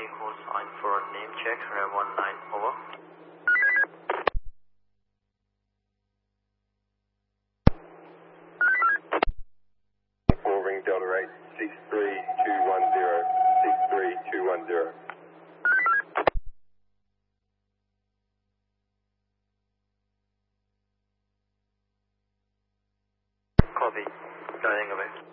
Charlie, hold line for name check, Rev 19, over. Ring Delta 8, 63210, 63210. Copy. Guiding away.